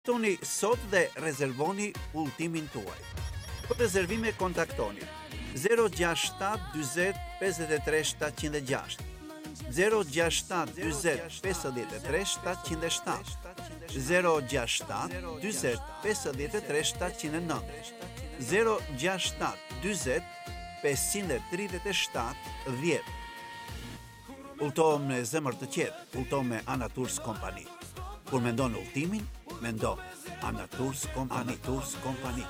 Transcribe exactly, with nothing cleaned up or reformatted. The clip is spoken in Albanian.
Toni sot dhe rezervoni udhëtimin tuaj. Për rezervime kontaktoni zero gjasht shtat dyzet pesëdhjetë e tre shtatëqind e gjashtë, zero gjasht shtat dyzet pesëdhjetë e tre shtatëqind e shtatë, zero gjasht shtat dyzet pesëdhjetë e tre shtatëqind e nëntë, zero gjasht shtat dyzet pesëqind e tridhjetë e shtatë dhjetë. Udhëto me zemër të qetë, udhëto me Ana Tours Company. Kur mendon udhëtimin, mendo Ana Tours Company. Ana Tours Company.